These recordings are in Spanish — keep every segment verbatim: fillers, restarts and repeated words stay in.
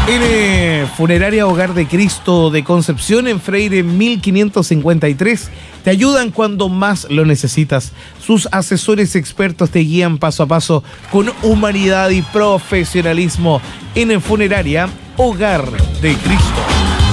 En eh, Funeraria Hogar de Cristo de Concepción, en Freire mil quinientos cincuenta y tres, te ayudan cuando más lo necesitas. Sus asesores expertos te guían paso a paso con humanidad y profesionalismo. En el Funeraria Hogar de Cristo.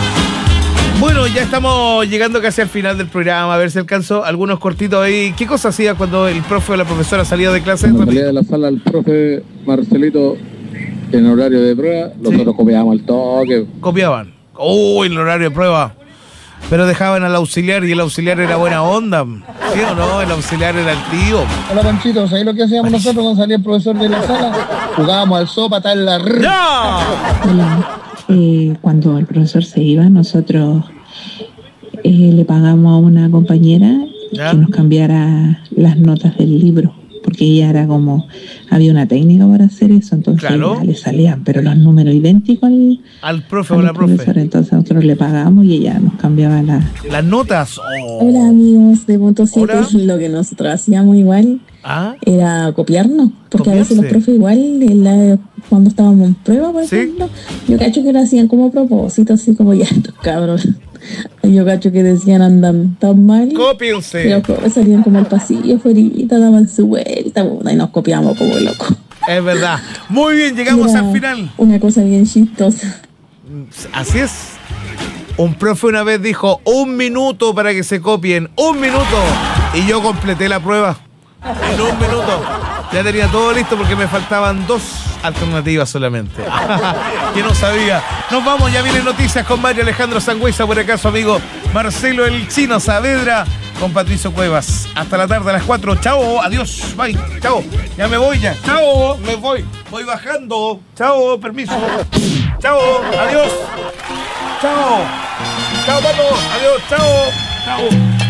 Bueno, ya estamos llegando casi al final del programa. A ver si alcanzo algunos cortitos ahí. ¿Qué cosa hacía cuando el profe o la profesora salía de clase? Cuando salía de la sala el profe Marcelito en horario de prueba, nosotros sí. copiábamos al toque. Copiaban. Uy, en el horario de prueba. Pero dejaban al auxiliar y el auxiliar era buena onda. ¿Sí o no? El auxiliar era el tío. Hola, Panchito. ¿Sabés lo que hacíamos nosotros cuando salía el profesor de la sala? Jugábamos al sopa, tal la... ¡Ya! Hola. Eh, cuando el profesor se iba, nosotros eh, le pagamos a una compañera ¿Ya? que nos cambiara las notas del libro, porque ella era como, había una técnica para hacer eso, entonces claro. ya le salían, pero los números idénticos al, al profe o la profe. Entonces nosotros le pagamos y ella nos cambiaba la... las notas. Oh. Hola amigos de Punto siete, lo que nosotros hacíamos igual ¿Ah? era copiarnos, porque ¿Copiarse? a veces los profes igual, en la, cuando estábamos en prueba, por ¿Sí? ejemplo, yo cacho que lo hacían como a propósito, así como ya estos cabros. Yo cacho que decían andan tan mal. Cópiense. Y los profes salían como al pasillo afuera, daban su vuelta, bueno, y nos copiamos como locos. Es verdad. Muy bien, llegamos Era al final. Una cosa bien chistosa. Así es. Un profe una vez dijo, un minuto para que se copien, un minuto. Y yo completé la prueba en un minuto. Ya tenía todo listo porque me faltaban dos alternativas solamente. Que no sabía. Nos vamos, ya vienen noticias con Mario Alejandro Sangüesa, por acá su amigo Marcelo el Chino Saavedra, con Patricio Cuevas. Hasta la tarde a las cuatro. Chao, adiós, bye, chao. Ya me voy ya. Chao, me voy. Voy bajando. Chao, permiso. Chao, adiós. Chao. Chao, Pato. Adiós, chao. Chao.